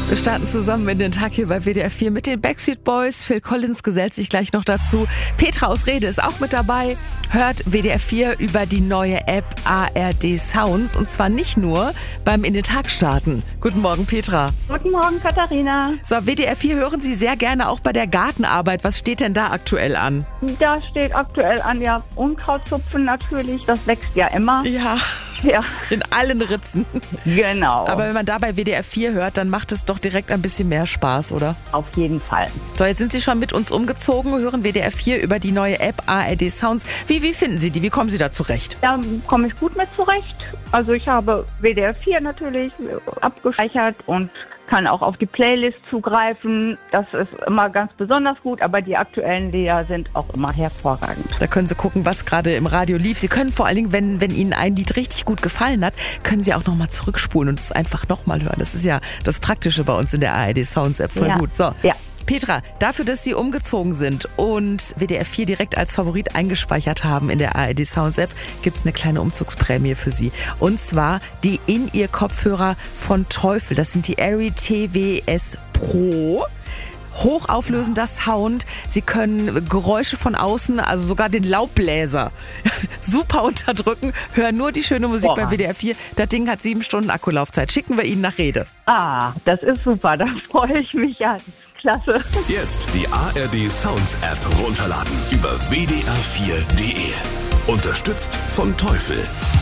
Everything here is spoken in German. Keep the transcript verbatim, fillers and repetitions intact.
Wir starten zusammen in den Tag hier bei W D R vier mit den Backstreet Boys. Phil Collins gesellt sich gleich noch dazu. Petra aus Rede ist auch mit dabei. Hört W D R vier über die neue App A R D Sounds. Und zwar nicht nur beim In den Tag starten. Guten Morgen, Petra. Guten Morgen, Katharina. So, W D R vier hören Sie sehr gerne auch bei der Gartenarbeit. Was steht denn da aktuell an? Da steht aktuell an, ja, Unkrautzupfen natürlich. Das wächst ja immer. Ja. Ja. In allen Ritzen. Genau. Aber wenn man da bei W D R vier hört, dann macht es doch direkt ein bisschen mehr Spaß, oder? Auf jeden Fall. So, jetzt sind Sie schon mit uns umgezogen, hören W D R vier über die neue App A R D Sounds. Wie, wie finden Sie die? Wie kommen Sie da zurecht? Da komme ich gut mit zurecht. Also ich habe W D R vier natürlich abgespeichert und kann auch auf die Playlist zugreifen. Das ist immer ganz besonders gut, aber die aktuellen Lieder sind auch immer hervorragend. Da können Sie gucken, was gerade im Radio lief. Sie können vor allen Dingen, wenn, wenn Ihnen ein Lied richtig gut gefallen hat, können Sie auch nochmal zurückspulen und es einfach nochmal hören. Das ist ja das Praktische bei uns in der A R D Sounds App. Voll ja. gut. So. Ja. Petra, dafür, dass Sie umgezogen sind und W D R vier direkt als Favorit eingespeichert haben in der A R D Sounds App, gibt's eine kleine Umzugsprämie für Sie. Und zwar die In-Ear-Kopfhörer von Teufel. Das sind die Airy T W S Pro. Hochauflösender Sound. Sie können Geräusche von außen, also sogar den Laubbläser, super unterdrücken. Hören nur die schöne Musik Boah. bei W D R vier. Das Ding hat sieben Stunden Akkulaufzeit. Schicken wir Ihnen nach Rede. Ah, das ist super. Da freue ich mich ja. Klasse. Jetzt die A R D Sounds App runterladen über w d r vier punkt d e. Unterstützt von Teufel.